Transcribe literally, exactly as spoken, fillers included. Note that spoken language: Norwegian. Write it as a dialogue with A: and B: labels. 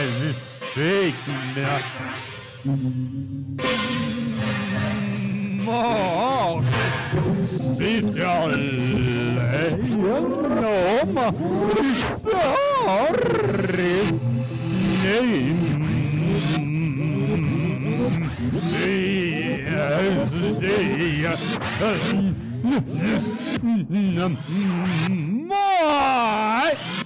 A: signa mat sitter alene om Saris name. Yes,